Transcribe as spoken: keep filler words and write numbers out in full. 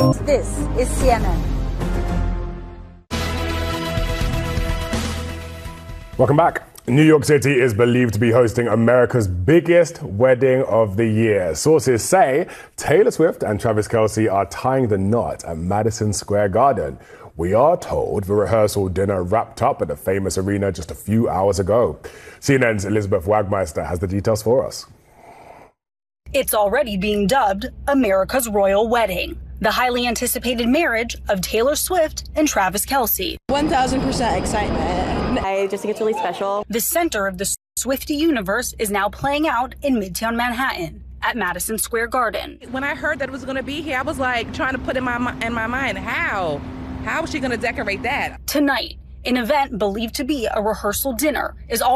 This is C N N. Welcome back. New York City is believed to be hosting America's biggest wedding of the year. Sources say Taylor Swift and Travis Kelce are tying the knot at Madison Square Garden. We are told the rehearsal dinner wrapped up at the famous arena just a few hours ago. C N N's Elizabeth Wagmeister has the details for us. It's already being dubbed America's Royal Wedding, the highly anticipated marriage of Taylor Swift and Travis Kelce. one thousand percent excitement. I just think it's really special. The center of the Swiftie universe is now playing out in Midtown Manhattan at Madison Square Garden. When I heard that it was going to be here, I was like trying to put in my in my mind, how? How is she going to decorate that? Tonight, an event believed to be a rehearsal dinner is all